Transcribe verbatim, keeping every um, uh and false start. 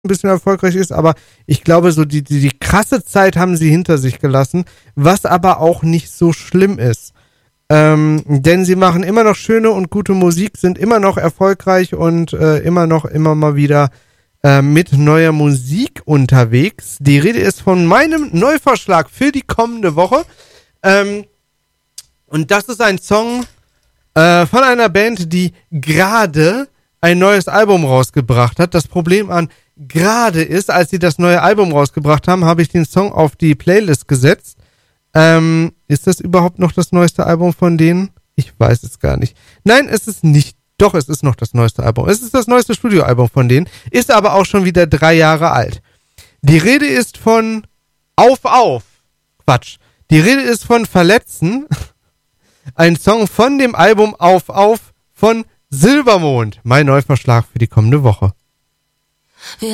ein bisschen erfolgreich ist, aber ich glaube, so die, die, die krasse Zeit haben sie hinter sich gelassen, was aber auch nicht so schlimm ist. Ähm, denn sie machen immer noch schöne und gute Musik, sind immer noch erfolgreich und äh, immer noch immer mal wieder äh, mit neuer Musik unterwegs. Die Rede ist von meinem Neuvorschlag für die kommende Woche. Ähm, und das ist ein Song äh, von einer Band, die gerade ein neues Album rausgebracht hat. Das Problem an gerade ist, als sie das neue Album rausgebracht haben, habe ich den Song auf die Playlist gesetzt. Ähm, ist das überhaupt noch das neueste Album von denen? Ich weiß es gar nicht. Nein, es ist nicht. Doch, es ist noch das neueste Album. Es ist das neueste Studioalbum von denen, ist aber auch schon wieder drei Jahre alt. Die Rede ist von Auf, Auf. Quatsch. Die Rede ist von Verletzen. Ein Song von dem Album Auf, Auf von Silbermond. Mein Neuvorschlag für die kommende Woche.